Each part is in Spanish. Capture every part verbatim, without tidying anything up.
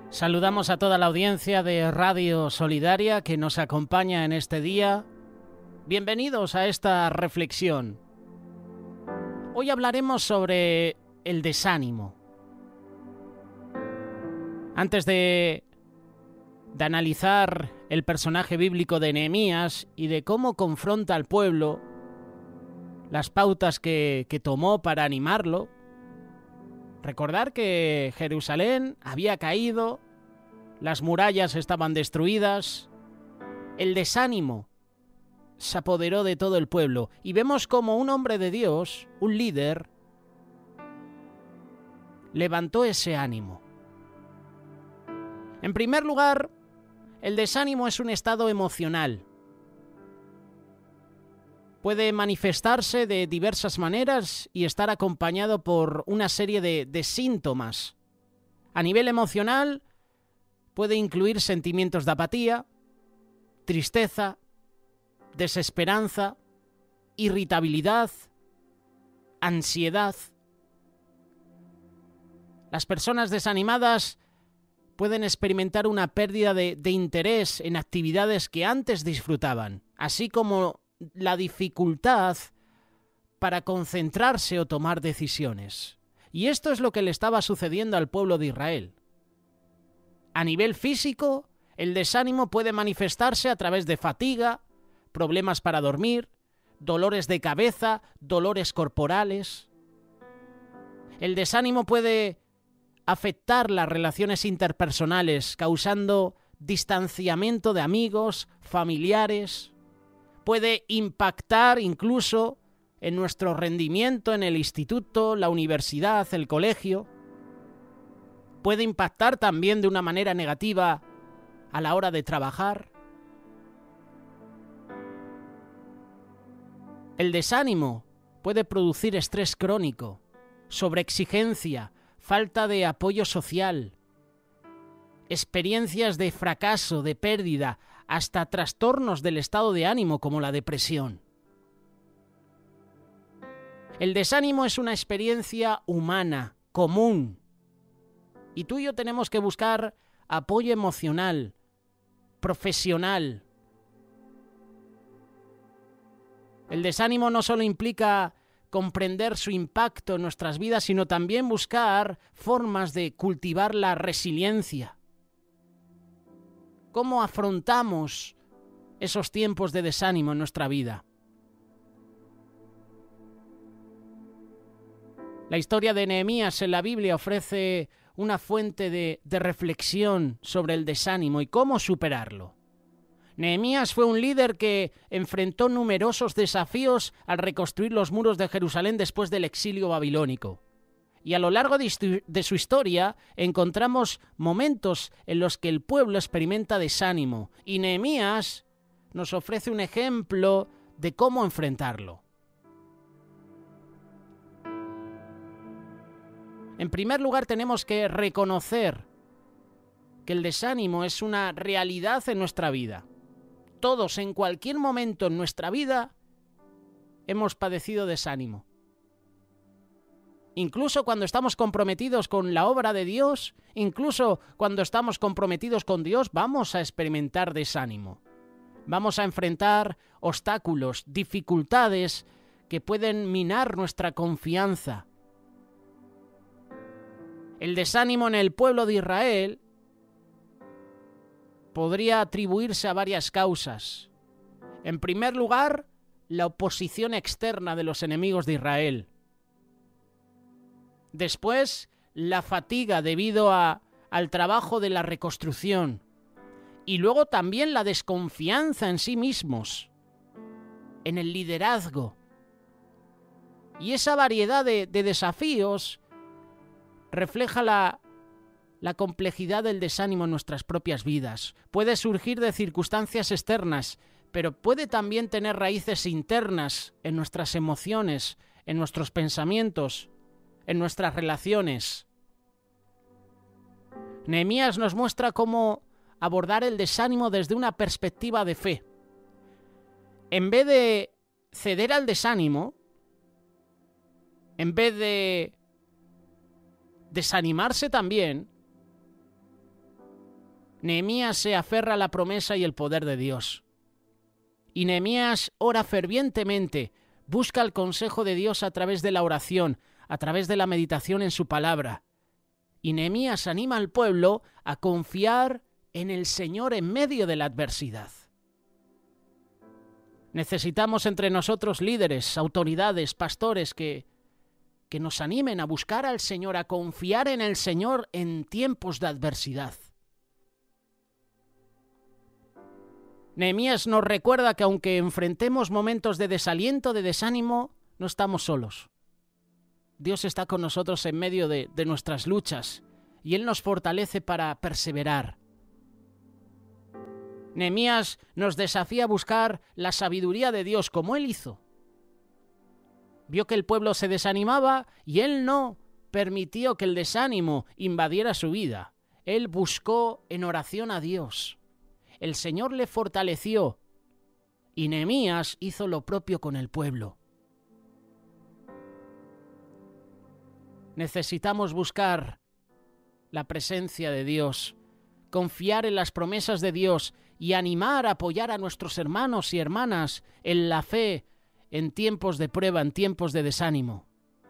Saludamos a toda la audiencia de Radio Solidaria que nos acompaña en este día. Bienvenidos a esta reflexión. Hoy hablaremos sobre el desánimo. Antes de, de analizar el personaje bíblico de Nehemías y de cómo confronta al pueblo, las pautas que, que tomó para animarlo, recordar que Jerusalén había caído, las murallas estaban destruidas, el desánimo se apoderó de todo el pueblo y vemos como un hombre de Dios, un líder, levantó ese ánimo. En primer lugar, el desánimo es un estado emocional. Puede manifestarse de diversas maneras y estar acompañado por una serie de, de síntomas. A nivel emocional, puede incluir sentimientos de apatía, tristeza, desesperanza, irritabilidad, ansiedad. Las personas desanimadas pueden experimentar una pérdida de, de interés en actividades que antes disfrutaban, así como la dificultad para concentrarse o tomar decisiones. Y esto es lo que le estaba sucediendo al pueblo de Israel. A nivel físico, el desánimo puede manifestarse a través de fatiga, problemas para dormir, dolores de cabeza, dolores corporales. El desánimo puede afectar las relaciones interpersonales, causando distanciamiento de amigos, familiares. Puede impactar incluso en nuestro rendimiento en el instituto, la universidad, el colegio. Puede impactar también de una manera negativa a la hora de trabajar. El desánimo puede producir estrés crónico, sobreexigencia, falta de apoyo social, experiencias de fracaso, de pérdida, hasta trastornos del estado de ánimo como la depresión. El desánimo es una experiencia humana, común, y tú y yo tenemos que buscar apoyo emocional, profesional. El desánimo no solo implica comprender su impacto en nuestras vidas, sino también buscar formas de cultivar la resiliencia. ¿Cómo afrontamos esos tiempos de desánimo en nuestra vida? La historia de Nehemías en la Biblia ofrece una fuente de, de reflexión sobre el desánimo y cómo superarlo. Nehemías fue un líder que enfrentó numerosos desafíos al reconstruir los muros de Jerusalén después del exilio babilónico. Y a lo largo de, de su historia encontramos momentos en los que el pueblo experimenta desánimo y Nehemías nos ofrece un ejemplo de cómo enfrentarlo. En primer lugar, tenemos que reconocer que el desánimo es una realidad en nuestra vida. Todos, en cualquier momento en nuestra vida, hemos padecido desánimo. Incluso cuando estamos comprometidos con la obra de Dios, incluso cuando estamos comprometidos con Dios, vamos a experimentar desánimo. Vamos a enfrentar obstáculos, dificultades que pueden minar nuestra confianza. El desánimo en el pueblo de Israel podría atribuirse a varias causas. En primer lugar, la oposición externa de los enemigos de Israel. Después, la fatiga debido a, al trabajo de la reconstrucción. Y luego también la desconfianza en sí mismos, en el liderazgo. Y esa variedad de, de desafíos refleja la, la complejidad del desánimo en nuestras propias vidas. Puede surgir de circunstancias externas, pero puede también tener raíces internas en nuestras emociones, en nuestros pensamientos, en nuestras relaciones. Nehemías nos muestra cómo abordar el desánimo desde una perspectiva de fe. En vez de ceder al desánimo, en vez de desanimarse también, Nehemías se aferra a la promesa y el poder de Dios. Y Nehemías ora fervientemente, busca el consejo de Dios a través de la oración, a través de la meditación en su palabra. Y Nehemías anima al pueblo a confiar en el Señor en medio de la adversidad. Necesitamos entre nosotros líderes, autoridades, pastores que, que nos animen a buscar al Señor, a confiar en el Señor en tiempos de adversidad. Nehemías nos recuerda que aunque enfrentemos momentos de desaliento, de desánimo, no estamos solos. Dios está con nosotros en medio de, de nuestras luchas y Él nos fortalece para perseverar. Nehemías nos desafía a buscar la sabiduría de Dios como Él hizo. Vio que el pueblo se desanimaba y Él no permitió que el desánimo invadiera su vida. Él buscó en oración a Dios. El Señor le fortaleció y Nehemías hizo lo propio con el pueblo. Necesitamos buscar la presencia de Dios, confiar en las promesas de Dios y animar, apoyar a nuestros hermanos y hermanas en la fe en tiempos de prueba, en tiempos de desánimo.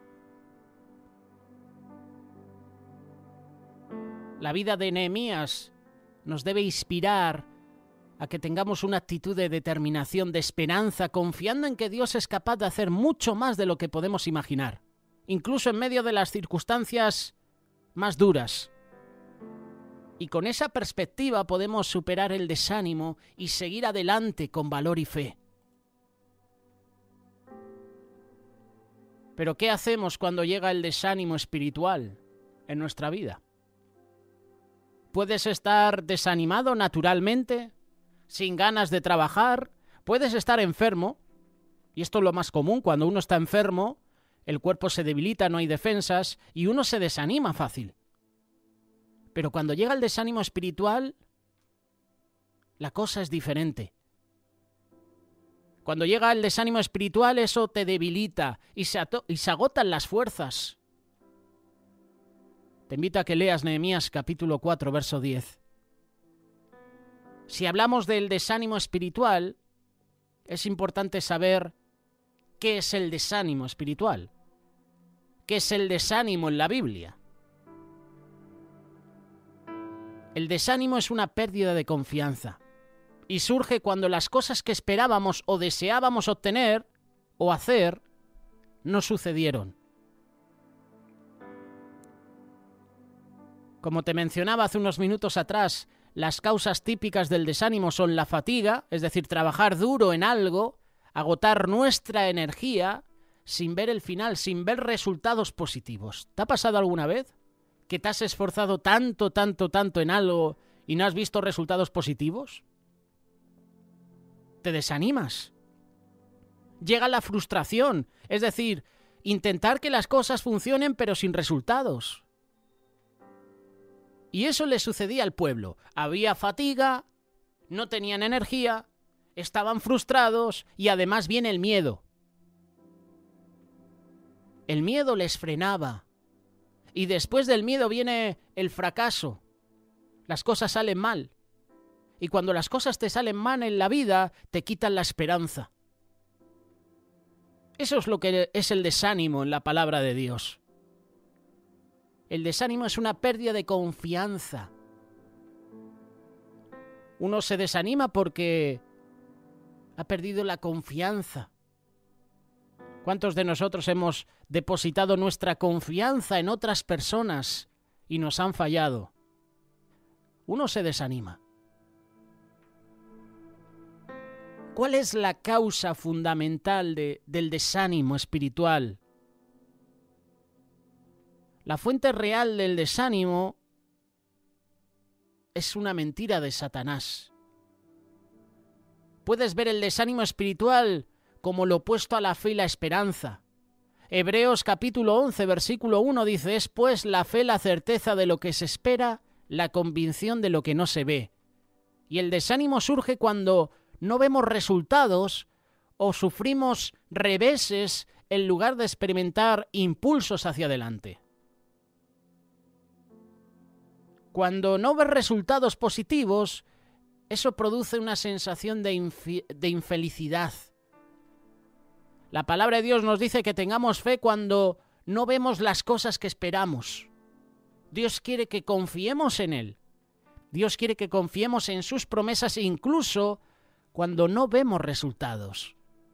La vida de Nehemías nos debe inspirar a que tengamos una actitud de determinación, de esperanza, confiando en que Dios es capaz de hacer mucho más de lo que podemos imaginar, incluso en medio de las circunstancias más duras. Y con esa perspectiva podemos superar el desánimo y seguir adelante con valor y fe. Pero ¿qué hacemos cuando llega el desánimo espiritual en nuestra vida? Puedes estar desanimado naturalmente, sin ganas de trabajar, puedes estar enfermo, y esto es lo más común, cuando uno está enfermo, el cuerpo se debilita, no hay defensas, y uno se desanima fácil. Pero cuando llega el desánimo espiritual, la cosa es diferente. Cuando llega el desánimo espiritual, eso te debilita y se, y se agotan las fuerzas. Te invito a que leas Nehemías capítulo cuatro, verso diez. Si hablamos del desánimo espiritual, es importante saber qué es el desánimo espiritual, qué es el desánimo en la Biblia. El desánimo es una pérdida de confianza y surge cuando las cosas que esperábamos o deseábamos obtener o hacer no sucedieron. Como te mencionaba hace unos minutos atrás, las causas típicas del desánimo son la fatiga, es decir, trabajar duro en algo, agotar nuestra energía sin ver el final, sin ver resultados positivos. ¿Te ha pasado alguna vez que te has esforzado tanto, tanto, tanto en algo y no has visto resultados positivos? Te desanimas. Llega la frustración, es decir, intentar que las cosas funcionen pero sin resultados. Y eso le sucedía al pueblo. Había fatiga, no tenían energía, estaban frustrados y además viene el miedo. El miedo les frenaba. Y después del miedo viene el fracaso. Las cosas salen mal. Y cuando las cosas te salen mal en la vida, te quitan la esperanza. Eso es lo que es el desánimo en la palabra de Dios. El desánimo es una pérdida de confianza. Uno se desanima porque ha perdido la confianza. ¿Cuántos de nosotros hemos depositado nuestra confianza en otras personas y nos han fallado? Uno se desanima. ¿Cuál es la causa fundamental de, del desánimo espiritual? La fuente real del desánimo es una mentira de Satanás. Puedes ver el desánimo espiritual como lo opuesto a la fe y la esperanza. Hebreos capítulo once, versículo uno dice: es pues la fe la certeza de lo que se espera, la convicción de lo que no se ve. Y el desánimo surge cuando no vemos resultados o sufrimos reveses en lugar de experimentar impulsos hacia adelante. Cuando no ves resultados positivos, eso produce una sensación de, infi- de infelicidad. La palabra de Dios nos dice que tengamos fe cuando no vemos las cosas que esperamos. Dios quiere que confiemos en Él. Dios quiere que confiemos en sus promesas incluso cuando no vemos resultados.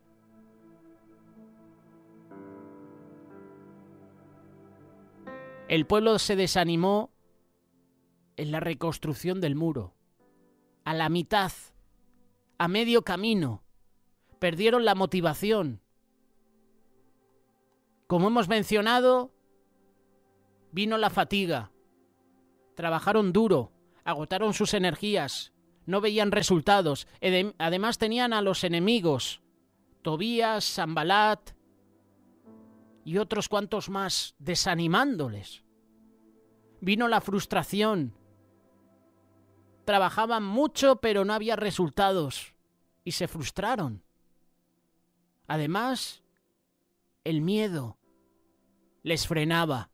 El pueblo se desanimó en la reconstrucción del muro. A la mitad, a medio camino, perdieron la motivación. Como hemos mencionado, vino la fatiga. Trabajaron duro, agotaron sus energías, no veían resultados. Además tenían a los enemigos, Tobías, Sanbalat y otros cuantos más, desanimándoles. Vino la frustración. Trabajaban mucho, pero no había resultados y se frustraron. Además, el miedo les frenaba.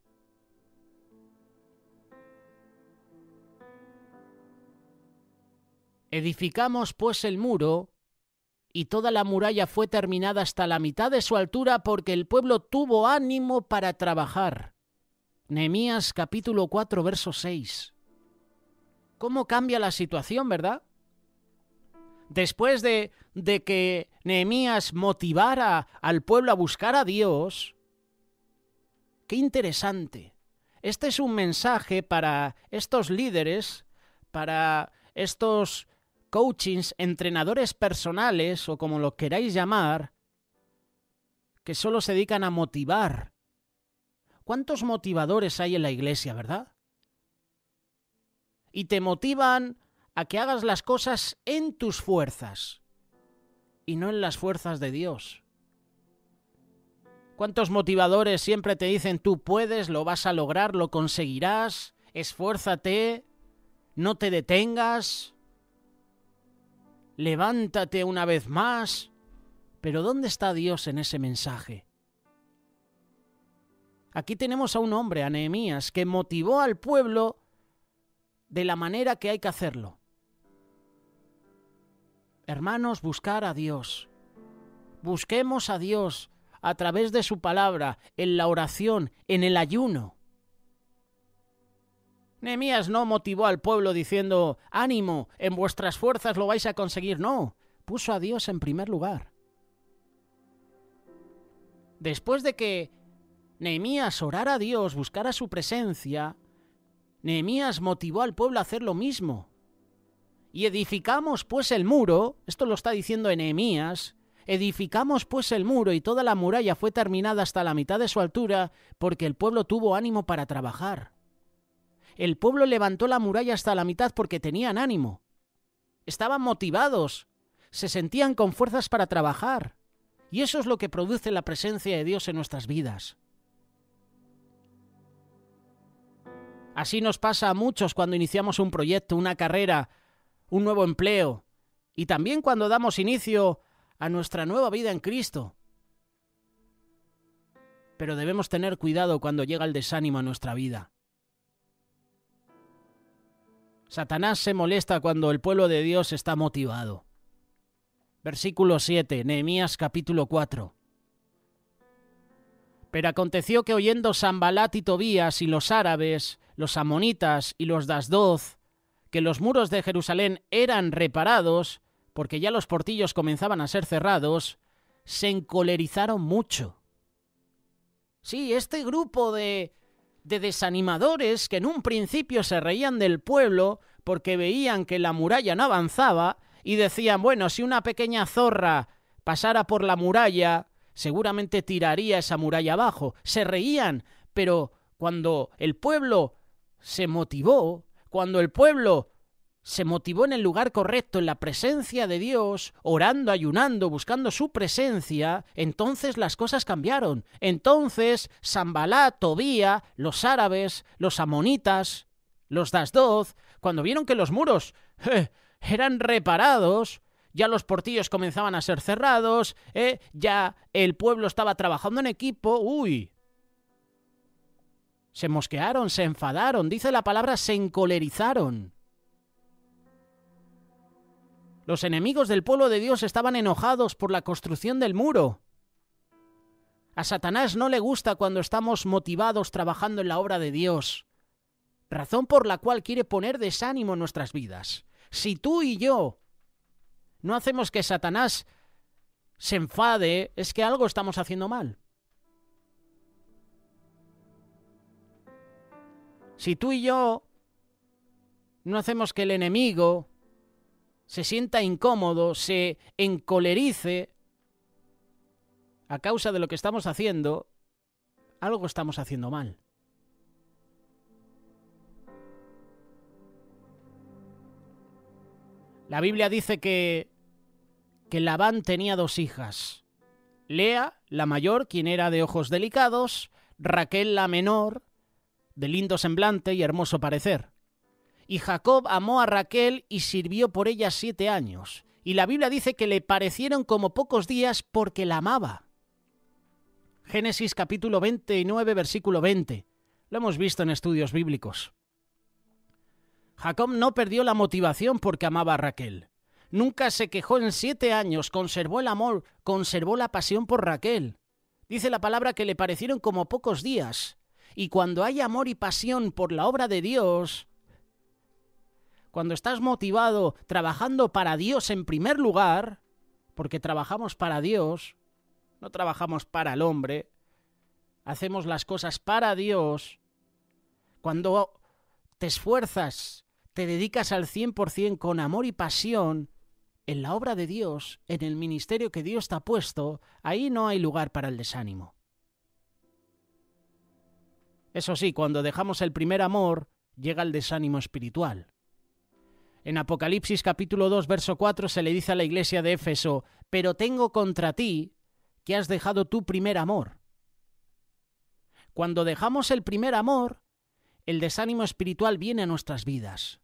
Edificamos pues el muro, y toda la muralla fue terminada hasta la mitad de su altura porque el pueblo tuvo ánimo para trabajar. Nehemías capítulo cuatro, verso seis. ¿Cómo cambia la situación, verdad? Después de, de que Nehemías motivara al pueblo a buscar a Dios, qué interesante. Este es un mensaje para estos líderes, para estos coachings, entrenadores personales, o como lo queráis llamar, que solo se dedican a motivar. ¿Cuántos motivadores hay en la iglesia, verdad? Y te motivan a que hagas las cosas en tus fuerzas y no en las fuerzas de Dios. ¿Cuántos motivadores siempre te dicen tú puedes, lo vas a lograr, lo conseguirás, esfuérzate, no te detengas, levántate una vez más? Pero ¿dónde está Dios en ese mensaje? Aquí tenemos a un hombre, a Nehemías, que motivó al pueblo de la manera que hay que hacerlo. Hermanos, buscar a Dios. Busquemos a Dios a través de su palabra, en la oración, en el ayuno. Nehemías no motivó al pueblo diciendo, ánimo, en vuestras fuerzas lo vais a conseguir. No, puso a Dios en primer lugar. Después de que Nehemías orara a Dios, buscara su presencia, Nehemías motivó al pueblo a hacer lo mismo. Y edificamos pues el muro, esto lo está diciendo en Nehemías, edificamos pues el muro y toda la muralla fue terminada hasta la mitad de su altura porque el pueblo tuvo ánimo para trabajar. El pueblo levantó la muralla hasta la mitad porque tenían ánimo. Estaban motivados, se sentían con fuerzas para trabajar. Y eso es lo que produce la presencia de Dios en nuestras vidas. Así nos pasa a muchos cuando iniciamos un proyecto, una carrera, un nuevo empleo, y también cuando damos inicio a nuestra nueva vida en Cristo. Pero debemos tener cuidado cuando llega el desánimo a nuestra vida. Satanás se molesta cuando el pueblo de Dios está motivado. Versículo siete, Nehemías capítulo cuatro. Pero aconteció que oyendo Sanbalat y Tobías y los árabes, los amonitas y los de Asdod, que los muros de Jerusalén eran reparados, porque ya los portillos comenzaban a ser cerrados, se encolerizaron mucho. Sí, este grupo de, de desanimadores que en un principio se reían del pueblo porque veían que la muralla no avanzaba y decían, bueno, si una pequeña zorra pasara por la muralla, seguramente tiraría esa muralla abajo. Se reían, pero cuando el pueblo se motivó, cuando el pueblo se motivó en el lugar correcto, en la presencia de Dios, orando, ayunando, buscando su presencia, entonces las cosas cambiaron. Entonces Sanbalat, Tobía, los árabes, los amonitas, los de Asdod, cuando vieron que los muros eh, eran reparados, ya los portillos comenzaban a ser cerrados, eh, ya el pueblo estaba trabajando en equipo, uy, Se mosquearon, se enfadaron, dice la palabra, se encolerizaron. Los enemigos del pueblo de Dios estaban enojados por la construcción del muro. A Satanás no le gusta cuando estamos motivados trabajando en la obra de Dios, razón por la cual quiere poner desánimo en nuestras vidas. Si tú y yo no hacemos que Satanás se enfade, es que algo estamos haciendo mal. Si tú y yo no hacemos que el enemigo se sienta incómodo, se encolerice a causa de lo que estamos haciendo, algo estamos haciendo mal. La Biblia dice que, que Labán tenía dos hijas. Lea, la mayor, quien era de ojos delicados, Raquel, la menor, de lindo semblante y hermoso parecer. Y Jacob amó a Raquel y sirvió por ella siete años. Y la Biblia dice que le parecieron como pocos días porque la amaba. Génesis capítulo veintinueve, versículo veinte. Lo hemos visto en estudios bíblicos. Jacob no perdió la motivación porque amaba a Raquel. Nunca se quejó en siete años, conservó el amor, conservó la pasión por Raquel. Dice la palabra que le parecieron como pocos días. Y cuando hay amor y pasión por la obra de Dios, cuando estás motivado, trabajando para Dios en primer lugar, porque trabajamos para Dios, no trabajamos para el hombre, hacemos las cosas para Dios, cuando te esfuerzas, te dedicas al cien por ciento con amor y pasión en la obra de Dios, en el ministerio que Dios te ha puesto, ahí no hay lugar para el desánimo. Eso sí, cuando dejamos el primer amor, llega el desánimo espiritual. En Apocalipsis capítulo dos, verso cuatro se le dice a la iglesia de Éfeso, pero tengo contra ti que has dejado tu primer amor. Cuando dejamos el primer amor, el desánimo espiritual viene a nuestras vidas.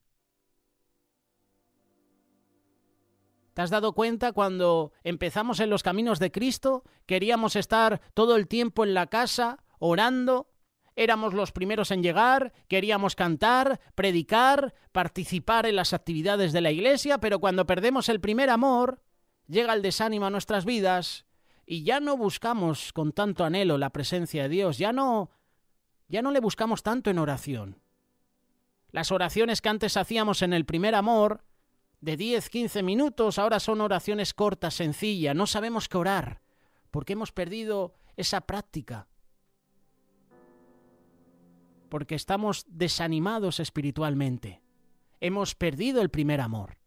¿Te has dado cuenta cuando empezamos en los caminos de Cristo? Queríamos estar todo el tiempo en la casa, orando. Éramos los primeros en llegar, queríamos cantar, predicar, participar en las actividades de la iglesia, pero cuando perdemos el primer amor, llega el desánimo a nuestras vidas y ya no buscamos con tanto anhelo la presencia de Dios, ya no, ya no le buscamos tanto en oración. Las oraciones que antes hacíamos en el primer amor, de diez, quince minutos, ahora son oraciones cortas, sencillas, no sabemos qué orar, porque hemos perdido esa práctica. Porque estamos desanimados espiritualmente. Hemos perdido el primer amor.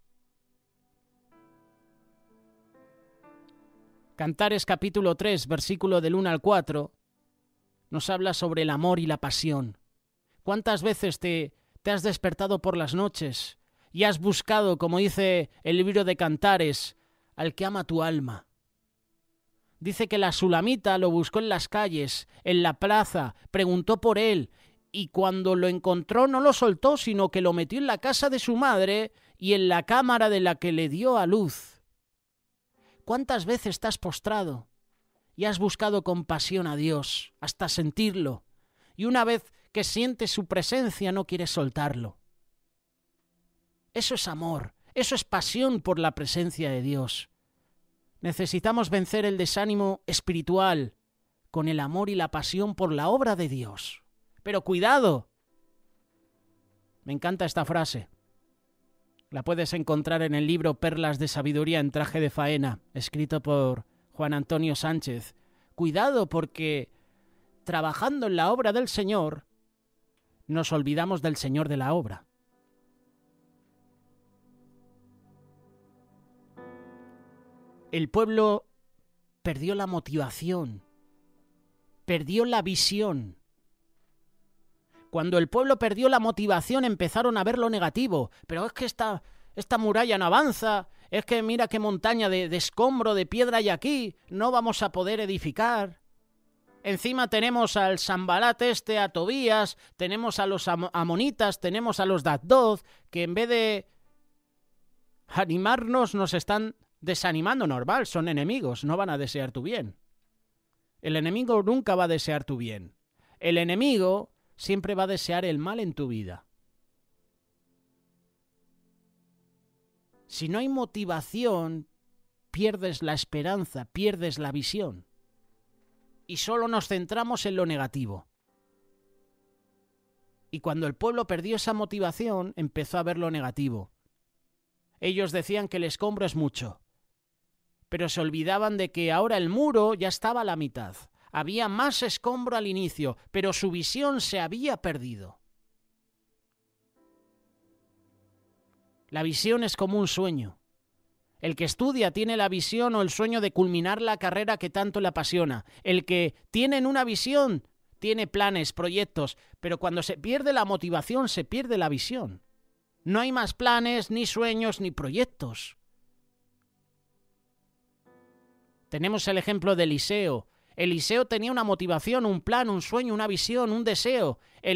Cantares capítulo tres, versículo del uno al cuatro, nos habla sobre el amor y la pasión. ¿Cuántas veces te, te has despertado por las noches y has buscado, como dice el libro de Cantares, al que ama tu alma? Dice que la sulamita lo buscó en las calles, en la plaza, preguntó por él, y cuando lo encontró no lo soltó, sino que lo metió en la casa de su madre y en la cámara de la que le dio a luz. ¿Cuántas veces te has postrado y has buscado con pasión a Dios hasta sentirlo? Y una vez que sientes su presencia no quieres soltarlo. Eso es amor, eso es pasión por la presencia de Dios. Necesitamos vencer el desánimo espiritual con el amor y la pasión por la obra de Dios. Pero cuidado. Me encanta esta frase. La puedes encontrar en el libro Perlas de Sabiduría en traje de faena, escrito por Juan Antonio Sánchez. Cuidado porque trabajando en la obra del Señor, nos olvidamos del Señor de la obra. El pueblo perdió la motivación, perdió la visión. Cuando el pueblo perdió la motivación empezaron a ver lo negativo. Pero es que esta, esta muralla no avanza, es que mira qué montaña de, de escombro, de piedra hay aquí, no vamos a poder edificar. Encima tenemos al Sanbalat este, a Tobías, tenemos a los am- amonitas, tenemos a los de Asdod, que en vez de animarnos nos están desanimando. Normal, son enemigos, no van a desear tu bien. El enemigo nunca va a desear tu bien. El enemigo siempre va a desear el mal en tu vida. Si no hay motivación, pierdes la esperanza, pierdes la visión. Y solo nos centramos en lo negativo. Y cuando el pueblo perdió esa motivación, empezó a ver lo negativo. Ellos decían que el escombro es mucho, pero se olvidaban de que ahora el muro ya estaba a la mitad. Había más escombro al inicio, pero su visión se había perdido. La visión es como un sueño. El que estudia tiene la visión o el sueño de culminar la carrera que tanto le apasiona. El que tiene una visión tiene planes, proyectos, pero cuando se pierde la motivación se pierde la visión. No hay más planes, ni sueños, ni proyectos. Tenemos el ejemplo de Eliseo. Eliseo tenía una motivación, un plan, un sueño, una visión, un deseo.